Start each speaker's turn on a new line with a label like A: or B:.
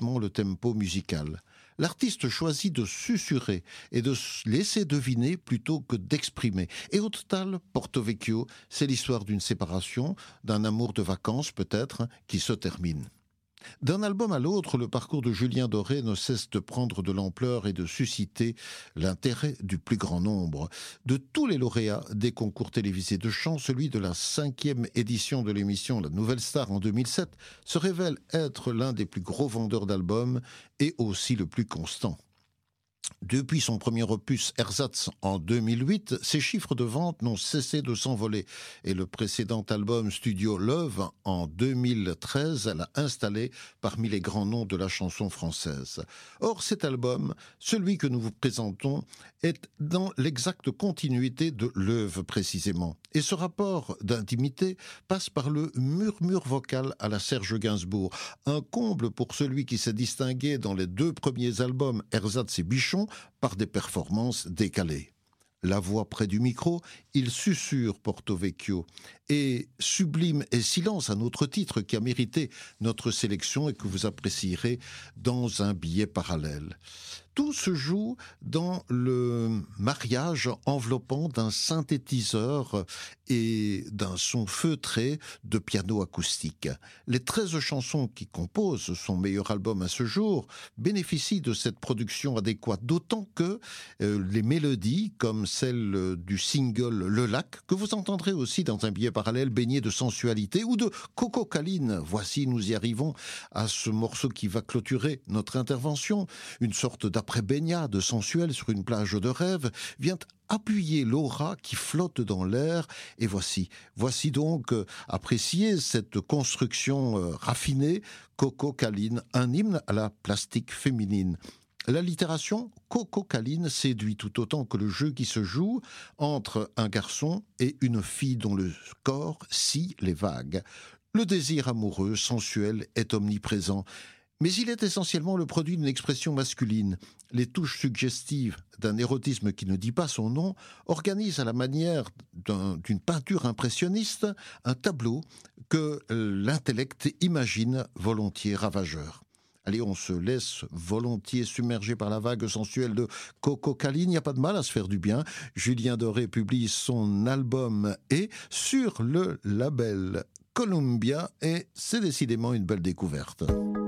A: parfaitement le tempo musical. L'artiste choisit de susurrer et de se laisser deviner plutôt que d'exprimer. Et au total, Porto Vecchio, c'est l'histoire d'une séparation, d'un amour de vacances peut-être, qui se termine. D'un album à l'autre, le parcours de Julien Doré ne cesse de prendre de l'ampleur et de susciter l'intérêt du plus grand nombre. De tous les lauréats des concours télévisés de chant, celui de la 5e édition de l'émission La Nouvelle Star en 2007 se révèle être l'un des plus gros vendeurs d'albums et aussi le plus constant. Depuis son premier opus Ersatz en 2008, ses chiffres de vente n'ont cessé de s'envoler et le précédent album Studio Love en 2013 l'a installé parmi les grands noms de la chanson française. Or cet album, celui que nous vous présentons, est dans l'exacte continuité de l'œuvre précisément. Et ce rapport d'intimité passe par le murmure vocal à la Serge Gainsbourg, un comble pour celui qui s'est distingué dans les 2 premiers albums Ersatz et Bichon par des performances décalées. La voix près du micro, il susurre Porto Vecchio. Et Sublime et Silence, un autre titre qui a mérité notre sélection et que vous apprécierez dans un billet parallèle. Tout se joue dans le mariage enveloppant d'un synthétiseur et d'un son feutré de piano acoustique. Les 13 chansons qui composent son meilleur album à ce jour bénéficient de cette production adéquate, d'autant que les mélodies, comme celle du single Le Lac, que vous entendrez aussi dans un billet parallèle baigné de sensualité, ou de Coco Caline, voici, nous y arrivons à ce morceau qui va clôturer notre intervention, une sorte d'après baignade sensuelle sur une plage de rêve, vient appuyer l'aura qui flotte dans l'air. Et voici donc apprécier cette construction raffinée, Coco Caline, un hymne à la plastique féminine. L'allitération Coco Caline séduit tout autant que le jeu qui se joue entre un garçon et une fille dont le corps scie les vagues. Le désir amoureux, sensuel, est omniprésent. Mais il est essentiellement le produit d'une expression masculine. Les touches suggestives d'un érotisme qui ne dit pas son nom organisent à la manière d'une peinture impressionniste un tableau que l'intellect imagine volontiers ravageur. Allez, on se laisse volontiers submerger par la vague sensuelle de Coco Caline, il n'y a pas de mal à se faire du bien. Julien Doré publie son album et sur le label Columbia, et c'est décidément une belle découverte.